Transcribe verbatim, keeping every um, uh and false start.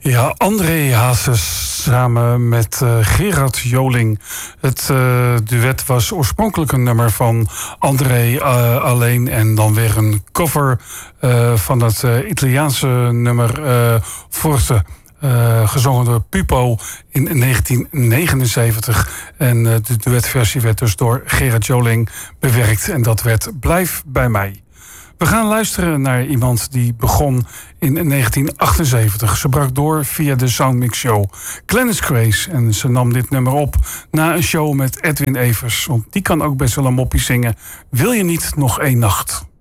Ja, André Hazes samen met uh, Gerard Joling. Het uh, duet was oorspronkelijk een nummer van André uh, alleen en dan weer een cover uh, van dat uh, Italiaanse nummer uh, Forte. Uh, gezongen door Pupo in negentien negenenzeventig. En uh, de duetversie werd dus door Gerard Joling bewerkt. En dat werd Blijf bij mij. We gaan luisteren naar iemand die begon in negentien achtenzeventig. Ze brak door via de Soundmix Show. Glennis Grace. En ze nam dit nummer op na een show met Edwin Evers. Want die kan ook best wel een moppie zingen. Wil je niet nog één nacht?